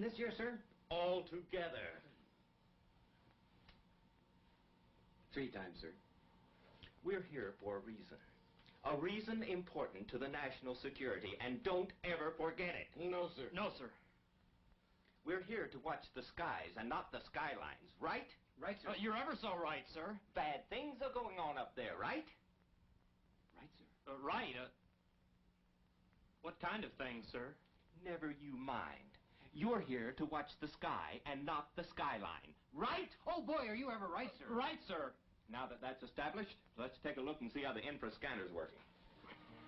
this year, sir? All together. 3 times, sir. We're here for a reason. A reason important to the national security, and don't ever forget it. No, sir. No, sir. We're here to watch the skies and not the skylines, right? Right, sir. You're ever so right, sir. Bad things are going on up there, right? Right, sir. Right. What kind of things, sir? Never you mind. You're here to watch the sky and not the skyline, right? Oh, boy, are you ever right, sir. Right, sir. Now that that's established, let's take a look and see how the infra scanner's working.